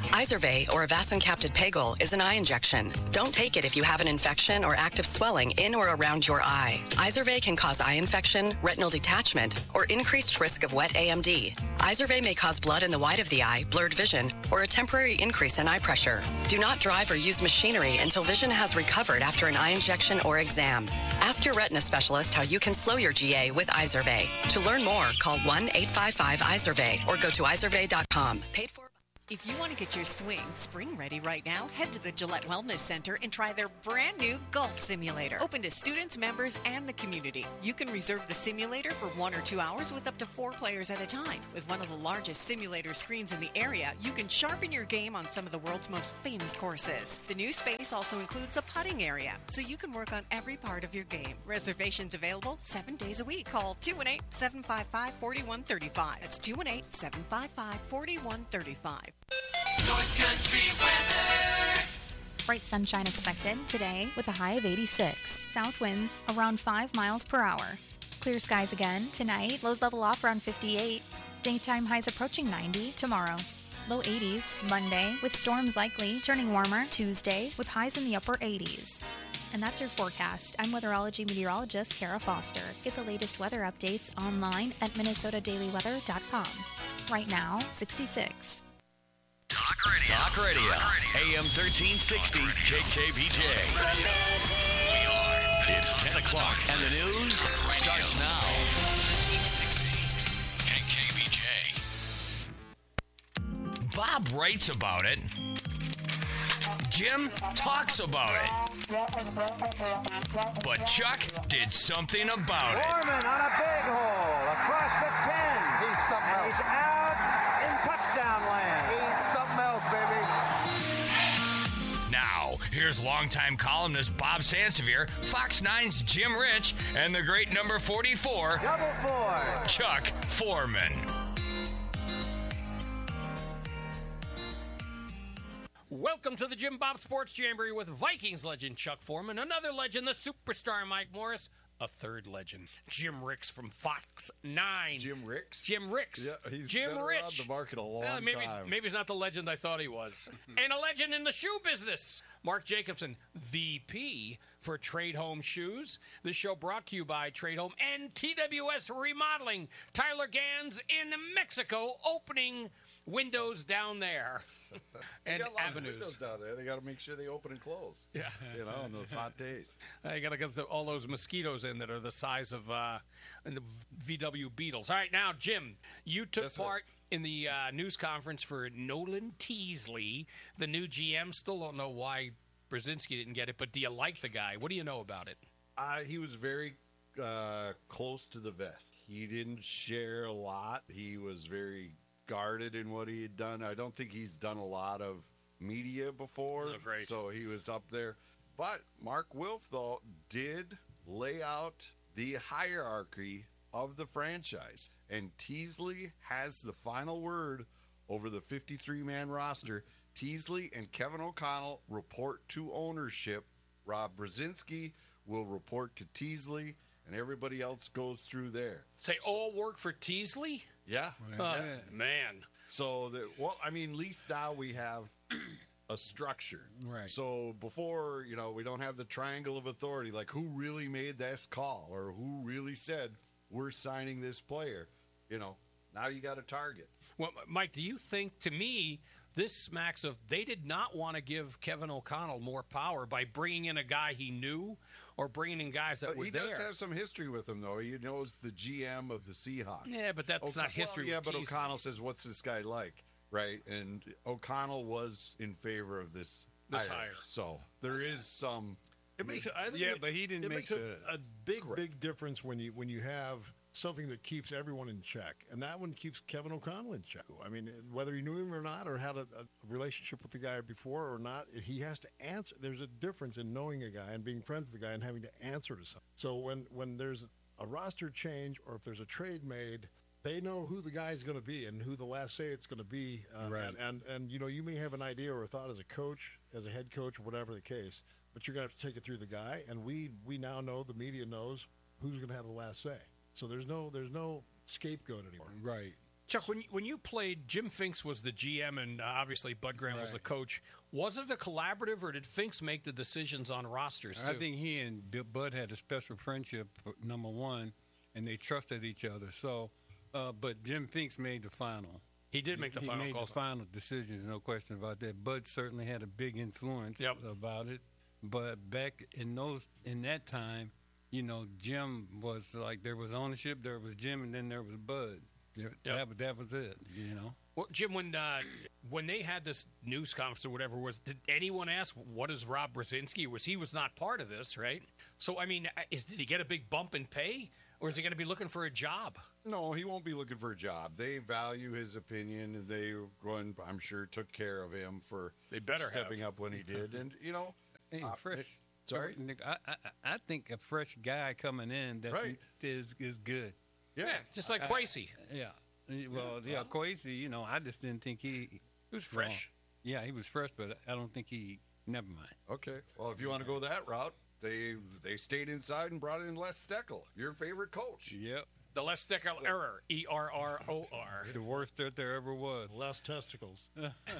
Izervay, or Avastin-capted Pegol, is an eye injection. Don't take it if you have an infection or active swelling in or around your eye. Izervay can cause eye infection, retinal detachment, or increased risk of wet A M D. Izervay may cause blood in the white of the eye, blurred vision, or a temporary increase in eye pressure. Do not drive or use machinery until vision has recovered after an eye injection or exam. Ask your retina specialist how you can slow your G A with Izervay. To learn more, call one eight five five Izervay or go to izervay dot com. Paid for. If you want to get your swing spring ready right now, head to the Gillette Wellness Center and try their brand new golf simulator. Open to students, members, and the community. You can reserve the simulator for one or two hours with up to four players at a time. With one of the largest simulator screens in the area, you can sharpen your game on some of the world's most famous courses. The new space also includes a putting area, so you can work on every part of your game. Reservations available seven days a week. Call two one eight, seven five five, four one three five. That's two one eight, seven five five, four one three five. North Country weather. Bright sunshine expected today with a high of eighty-six. South winds around five miles per hour. Clear skies again tonight. Lows level off around fifty-eight. Daytime highs approaching ninety tomorrow. Low eighties Monday with storms likely. Turning warmer Tuesday with highs in the upper eighties. And that's your forecast. I'm weatherology meteorologist Kara Foster. Get the latest weather updates online at minnesota daily weather dot com. Right now, sixty-six. Talk Radio. Talk Radio. A M thirteen sixty K K B J. It's ten o'clock and the news starts now. thirteen sixty K K B J. Bob writes about it. Jim talks about it. But Chuck did something about it. Foreman on a big hole across the ten. He's something else. He's out in touchdown land. He's something else, baby. Now, here's longtime columnist Bob Sansevier, Fox nine's Jim Rich, and the great number forty-four, Double four, Chuck Foreman. Welcome to the Jim Bob Sports Jamboree with Vikings legend Chuck Foreman, another legend, the superstar Mike Morris, a third legend, Jim Ricks from Fox nine. Jim Ricks? Jim Ricks. Yeah, he's Jim been Rich. around the market a long Uh, maybe, time. maybe he's not the legend I thought he was. And a legend in the shoe business, Mark Jacobson, V P for Trade Home Shoes. This show brought to you by Trade Home and T W S Remodeling. Tyler Gans in Mexico opening windows down there. And got lots of avenues windows down there. They got to make sure they open and close. Yeah, you know, on those hot days. I got to get the, all those mosquitoes in that are the size of uh, the V W Beetles. All right, now Jim, you took Yes, sir. part in the uh, news conference for Nolan Teasley, the new G M. Still don't know why Brzezinski didn't get it, but do you like the guy? What do you know about it? Uh, he was very uh, close to the vest. He didn't share a lot. He was very guarded in what he had done. I don't think he's done a lot of media before. Oh, great. So he was up there. But Mark Wilf, though, did lay out the hierarchy of the franchise. And Teasley has the final word over the fifty-three man roster. Teasley and Kevin O'Connell report to ownership. Rob Brzezinski will report to Teasley, and everybody else goes through there. Say all work for Teasley? Yeah. Oh, yeah. man. So, that, well, I mean, at least now we have a structure. Right. So before, you know, we don't have the triangle of authority, like who really made this call or who really said we're signing this player. You know, now you got a target. Well, Mike, do you think, to me, this smacks of they did not want to give Kevin O'Connell more power by bringing in a guy he knew or bringing in guys that But were he there. does have some history with him, though. He knows the G M of the Seahawks. Yeah, but that's not history Well, yeah, with but Teasley. O'Connell says, what's this guy like? Right? And O'Connell was in favor of this, This hire. hire. So there is some... It makes I think Yeah, it, but he didn't it make makes the- a, a big big difference when you when you have something that keeps everyone in check, and that one keeps Kevin O'Connell in check. I mean, whether you knew him or not, or had a, a relationship with the guy before or not, he has to answer. There's a difference in knowing a guy and being friends with the guy and having to answer to something. So when when there's a roster change or if there's a trade made, they know who the guy's going to be and who the last say it's going to be. Uh, Right. and, and and you know, you may have an idea or a thought as a coach, as a head coach, or whatever the case, but you're going to have to take it through the guy. And we we now know, the media knows who's going to have the last say. So there's no there's no scapegoat anymore. Right. Chuck, when when you played, Jim Finks was the G M, and uh, obviously Bud Graham was the Right. coach. Was it a collaborative, or did Finks make the decisions on rosters too? I think he and Bill Bud had a special friendship, number one, and they trusted each other. So, uh, but Jim Finks made the final. He did make the he final made call. the final decisions, no question about that. Bud certainly had a big influence about it. But back in those in that time, you know, Jim was like there was ownership, there was Jim, and then there was Bud. There- That, was- that was it, you know. Well, Jim, when uh, when they had this news conference or whatever, was did anyone ask what is Rob Brzezinski? Was he was not part of this, right? So I mean, uh, is did he get a big bump in pay, or is he going to be looking for a job? No, he won't be looking for a job. They value his opinion, and they going, I'm sure, took care of him for They better stepping have. up when he did. And you know, Hey, uh, fresh. Sorry, Nick, I, I I think a fresh guy coming in that Right. is is good. Yeah, just like I- Kwesi. Yeah. Well, yeah, Kwesi, you know, I just didn't think he. He was fresh. Yeah, he was fresh, but I don't think he. Never mind. Okay. Well, if you want to go that route, they they stayed inside and brought in Les Steckel, your favorite coach. Yep. The Les Steckel error, E R R O R. The worst that there ever was. Less testicles.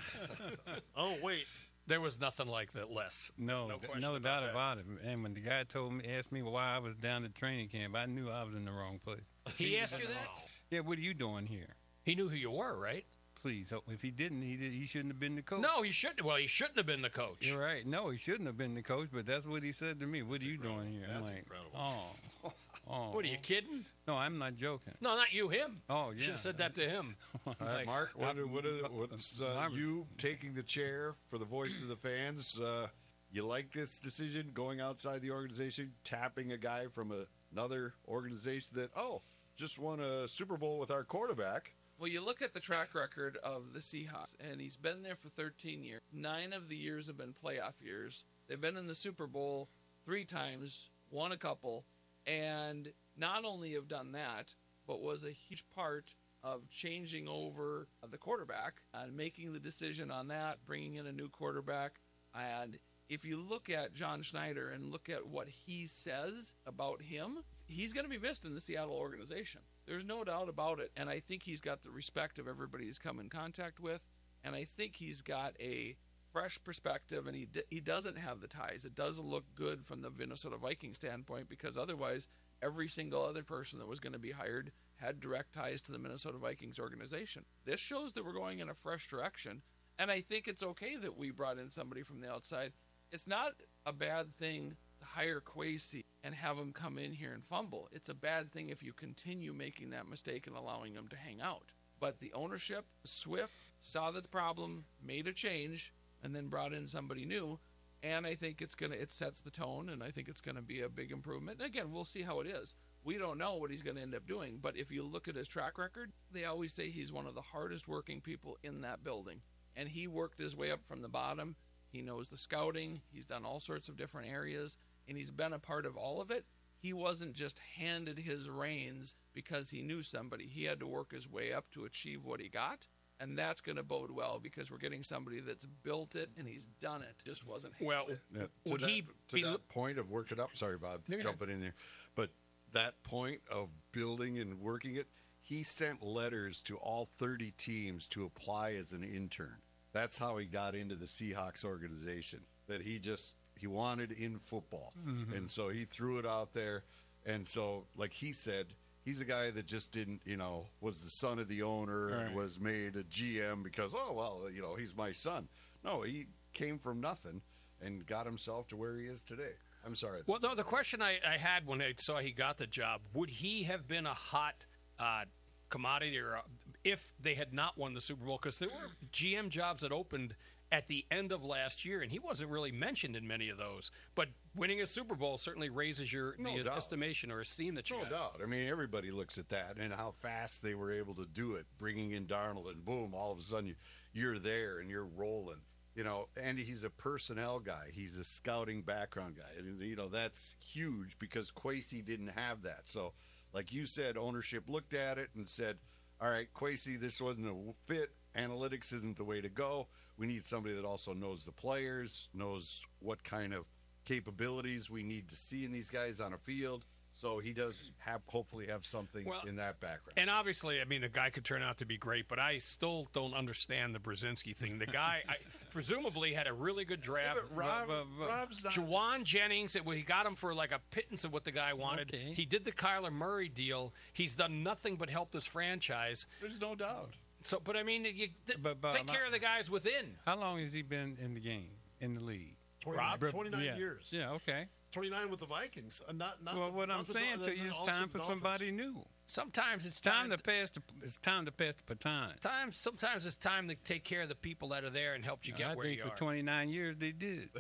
Oh, wait. There was nothing like that, Les. No, No th- question no about doubt that. about it. And when the guy told me, asked me why I was down at training camp, I knew I was in the wrong place. He asked you that? Yeah, what are you doing here? He knew who you were, right? Please, oh, if he didn't, he did, he shouldn't have been the coach. No, he shouldn't. Well, he shouldn't have been the coach. You're right. No, he shouldn't have been the coach, but that's what he said to me. What are you doing here? I'm That's like, incredible. oh, oh. What are you kidding? No, I'm not joking. No, not you. Him. Oh, Should yeah. have said that to him. All right, Mark, what, what, what's uh, I'm- you taking the chair for the voice of the fans? Uh, you like this decision, going outside the organization, tapping a guy from a, another organization that, oh, just won a Super Bowl with our quarterback? Well, you look at the track record of the Seahawks, and he's been there for thirteen years. Nine of the years have been playoff years. They've been in the Super Bowl three times, won a couple, and not only have done that, but was a huge part of changing over the quarterback and making the decision on that, bringing in a new quarterback. And if you look at John Schneider and look at what he says about him, he's going to be missed in the Seattle organization. There's no doubt about it. And I think he's got the respect of everybody he's come in contact with. And I think he's got a fresh perspective, and he d- he doesn't have the ties. It doesn't look good from the Minnesota Vikings standpoint, because otherwise every single other person that was going to be hired had direct ties to the Minnesota Vikings organization. This shows that we're going in a fresh direction. And I think it's okay that we brought in somebody from the outside. It's not a bad thing to hire Kwesi and have him come in here and fumble. It's a bad thing if you continue making that mistake and allowing him to hang out. But the ownership, Swift, saw the problem, made a change, and then brought in somebody new. And I think it's gonna it sets the tone, and I think it's gonna be a big improvement. And again, we'll see how it is. We don't know what he's gonna end up doing, but if you look at his track record, they always say he's one of the hardest working people in that building. And he worked his way up from the bottom. He knows the scouting. He's done all sorts of different areas, and he's been a part of all of it. He wasn't just handed his reins because he knew somebody. He had to work his way up to achieve what he got, and that's going to bode well because we're getting somebody that's built it and he's done it. Just wasn't Well, Yeah, to would that, he to be that point of work it up? Sorry, Bob, No, you're jumping in there. But that point of building and working it, he sent letters to all thirty teams to apply as an intern. That's how he got into the Seahawks organization. That he just he wanted in football, Mhm. and so he threw it out there. And so, like he said, he's a guy that just didn't, you know, was the son of the owner and Right. was made a G M because, oh well, you know, he's my son. No, he came from nothing and got himself to where he is today. I'm sorry. Well, the, the question I, I had when I saw he got the job, would he have been a hot uh, commodity or uh, if they had not won the Super Bowl? Because there were G M jobs that opened at the end of last year, and he wasn't really mentioned in many of those. But winning a Super Bowl certainly raises your No the doubt. estimation or esteem that you No got. doubt. I mean, everybody looks at that and how fast they were able to do it, bringing in Darnold, and boom, all of a sudden you, you're there and you're rolling. You know, and he's a personnel guy. He's a scouting background guy. And, you know, that's huge because Kwesi didn't have that. So, like you said, ownership looked at it and said, all right, Kwesi, this wasn't a fit. Analytics isn't the way to go. We need somebody that also knows the players, knows what kind of capabilities we need to see in these guys on a field. So he does have hopefully have something Well, in that background. And obviously, I mean, the guy could turn out to be great, but I still don't understand the Brzezinski thing. The guy, I, presumably, had a really good draft. Yeah, but Rob- Rob's not- Juwan Jennings, it, he got him for like a pittance of what the guy wanted. Okay. He did the Kyler Murray deal. He's done nothing but help this franchise. There's no doubt. So, but I mean, you th- But- but take my- care of the guys within. How long has he been in the game, in the league? twenty-nine, Rob? twenty-nine Yeah. years. Yeah, okay. twenty-nine with the Vikings. Uh, not, not Well, the- what not I'm the saying Dol- to the- you, the it's also time the for Dolphins. somebody new. Sometimes it's Time time to pass the. It's time to pass the baton. Time, sometimes it's time to take care of the people that are there and help you get I where think you for are. twenty-nine years they did.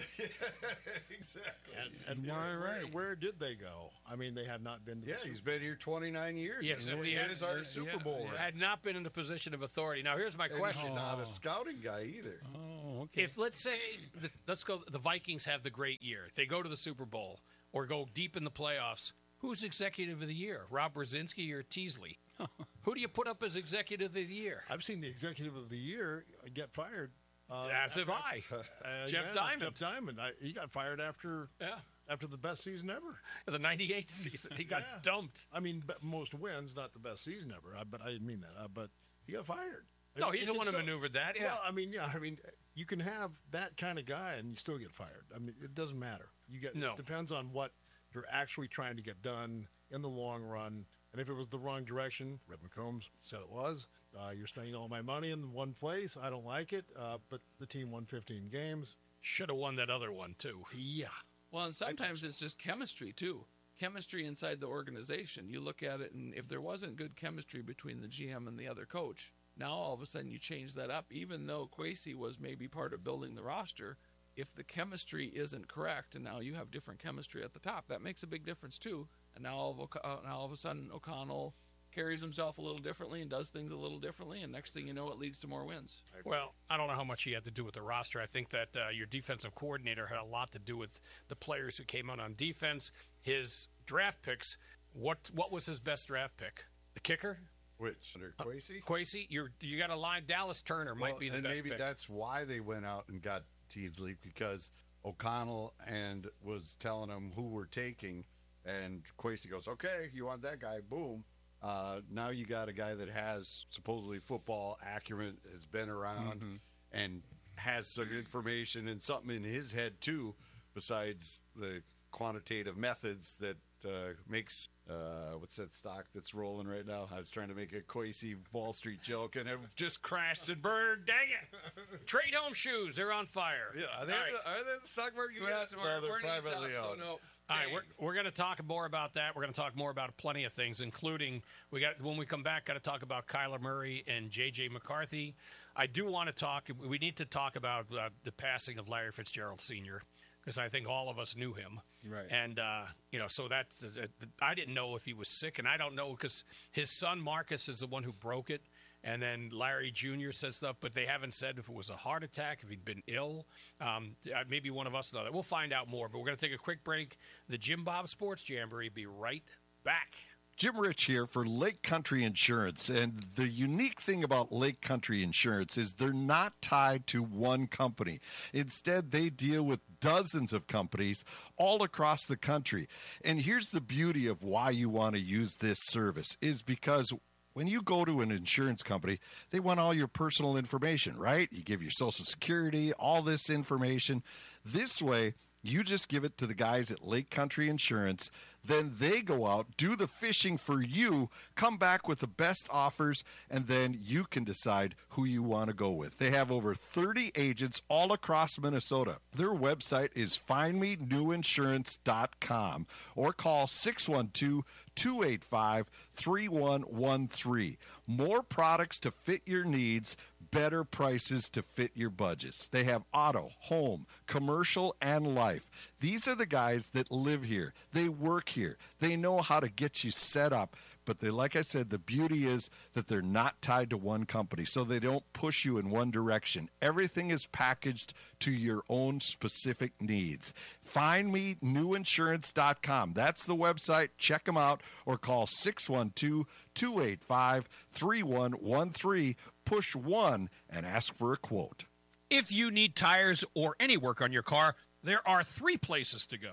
Exactly. And, and You're where, right. where did they go? I mean, they have not been. To Yeah, the he's Super- been here twenty-nine years. Yes, and if he he had- is our uh, Super yeah, Bowl. had not been in a position of authority. Now, here's my And question: he's not a scouting guy either. Oh, okay. If let's say, the, let's go, the Vikings have the great year, they go to the Super Bowl or go deep in the playoffs. Who's executive of the year, Rob Brzezinski or Teasley? Who do you put up as executive of the year? I've seen the executive of the year get fired. Uh, As have I. Uh, Jeff yeah, Diamond. Jeff Diamond. I, he got fired after Yeah, after the best season ever. the ninety-eight season, he got Yeah. dumped. I mean, be- most wins, not the best season ever. I, but I didn't mean that. Uh, but he got fired. No, It- he's it the can one who still- maneuvered that. Yeah. Well, I mean, yeah. I mean, you can have that kind of guy and you still get fired. I mean, it doesn't matter. You get. No. It depends on what you're actually trying to get done in the long run. And if it was the wrong direction, Red McCombs said it was. Uh, you're spending all my money in one place. I don't like it. Uh, but the team won fifteen games. Should have won that other one too. Yeah. Well, and sometimes it's just chemistry too. Chemistry inside the organization. You look at it, and if there wasn't good chemistry between the G M and the other coach, now all of a sudden you change that up. Even though Kwesi was maybe part of building the roster, if the chemistry isn't correct, and now you have different chemistry at the top, that makes a big difference too. And now all of, O'C- uh, now all of a sudden O'Connell carries himself a little differently and does things a little differently, and next thing you know, it leads to more wins. Well, I don't know how much he had to do with the roster. I think that uh, your defensive coordinator had a lot to do with the players who came out on defense, his draft picks. What what was his best draft pick? The kicker? Which under Kwesi? Kwesi? You're, you got a line. Dallas Turner might Well, be the and best maybe pick. that's why they went out and got Teasley, because O'Connell and was telling them who we're taking, and Kwesi goes, "Okay, you want that guy? Boom." Uh, now you got a guy that has supposedly football acumen, has been around, Mhm. and has some information and something in his head too, besides the quantitative methods that uh, makes uh, what's that stock that's rolling right now? I was trying to make a Kwesi Wall Street joke, and it just crashed and burned. Dang it! Trade home shoes. They're on fire. Yeah, are they, All right. the, are they the stock market? Well, that's- Well, they're we're in the privately South, so owned. no. All right, we're, we're going to talk more about that. We're going to talk more about plenty of things, including we got when we come back, got to talk about Kyler Murray and J J McCarthy. I do want to talk. We need to talk about uh, the passing of Larry Fitzgerald Senior because I think all of us knew him. Right. And uh, you know, so that's uh, I didn't know if he was sick, and I don't know because his son Marcus is the one who broke it. And then Larry Junior said stuff, but they haven't said if it was a heart attack, if he'd been ill. Um, uh, maybe one of us know that. We'll find out more, but we're going to take a quick break. The Jim Bob Sports Jamboree be right back. Jim Rich here for Lake Country Insurance. And the unique thing about Lake Country Insurance is they're not tied to one company. Instead, they deal with dozens of companies all across the country. And here's the beauty of why you want to use this service is because when you go to an insurance company, they want all your personal information, right? You give your social security, all this information. This way, you just give it to the guys at Lake Country Insurance. Then they go out, do the fishing for you, come back with the best offers, and then you can decide who you want to go with. They have over thirty agents all across Minnesota. Their website is find me new insurance dot com or call six one two, two eight five, three one one three. More products to fit your needs, better prices to fit your budgets. They have auto, home, commercial, and life. These are the guys that live here. They work here. They know how to get you set up. But they, like I said, the beauty is that they're not tied to one company, so they don't push you in one direction. Everything is packaged to your own specific needs. find me new insurance dot com. That's the website. Check them out or call six one two, two eight five, three one one three. Push one and ask for a quote. If you need tires or any work on your car, there are three places to go.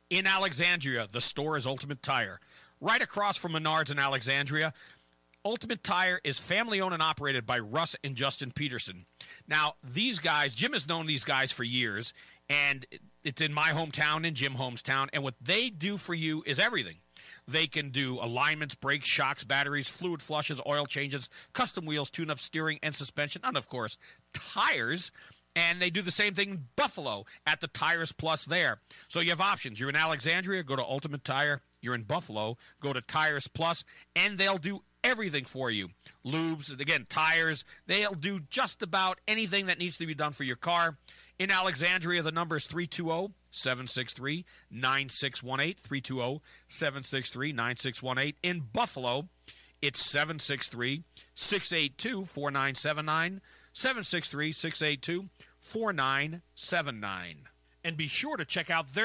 In Alexandria, the store is Ultimate Tire. Right across from Menards in Alexandria, Ultimate Tire is family-owned and operated by Russ and Justin Peterson. Now, these guys, Jim has known these guys for years, and it's in my hometown, in Jim Holmes' town, and what they do for you is everything. They can do alignments, brakes, shocks, batteries, fluid flushes, oil changes, custom wheels, tune-up, steering, and suspension, and, of course, tires. And they do the same thing in Buffalo at the Tires Plus there. So you have options. You're in Alexandria, go to Ultimate Tire. You're in Buffalo, go to Tires Plus, and they'll do everything for you. Lubes, again, tires. They'll do just about anything that needs to be done for your car. In Alexandria, the number is three two zero, seven six three, nine six one eight, three two zero, seven six three, nine six one eight. In Buffalo, it's seven six three, six eight two, four nine seven nine, seven six three, six eight two, four nine seven nine. And be sure to check out their